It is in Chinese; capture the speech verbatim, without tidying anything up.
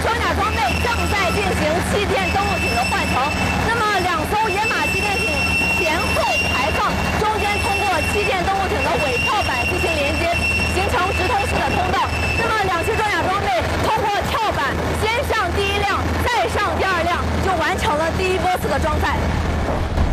双鸟庄内正在进行气垫动物体